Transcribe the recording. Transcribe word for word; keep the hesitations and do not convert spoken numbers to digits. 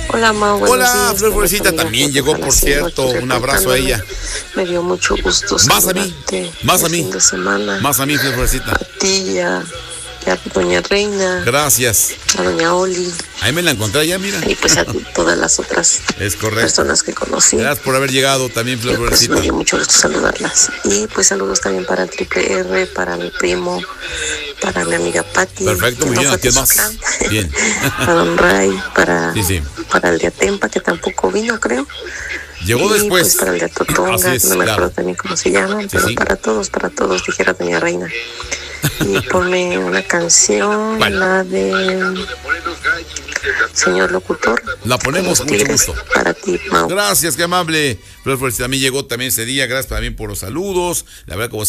Hola, Mau, buenos Hola, días. Flor Florecita también llegó, por cierto. Un abrazo a ella. Me dio mucho gusto Más a mí, más a mí, fin de semana. más a mí, Flor Florecita. A ti, ya, ya doña Reina. Gracias. A doña Oli. Ahí me la encontré ya, mira. Y pues a todas las otras es correcto. personas que conocí. Gracias por haber llegado también, Flor Florecita. Pues me dio mucho gusto saludarlas. Y pues saludos también para el Triple R, para mi primo, para mi amiga Patti. Perfecto, muy bien, ¿quién más? Bien. Para Don Ray, para, sí, sí. para el de Atempa, que tampoco vino, creo. Llegó y después. Pues para el de Totonga, es, no me claro. acuerdo también cómo se llaman, sí, pero sí. para todos, para todos, dijera doña Reina. Y ponme una canción, ¿cuál? La de Señor Locutor. La ponemos con mucho gusto. Para ti, Mau. Gracias, qué amable. Flor Florecita, a mí llegó también ese día. Gracias también por los saludos. La verdad, como